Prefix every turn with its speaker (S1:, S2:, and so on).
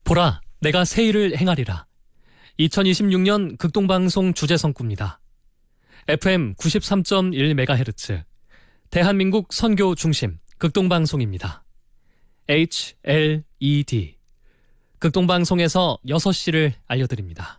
S1: 보라, 내가 새 일을 행하리라. 2026년 극동방송 주제성구입니다. FM 93.1MHz, 대한민국 선교 중심 극동방송입니다. HLED, 극동방송에서 6시를 알려드립니다.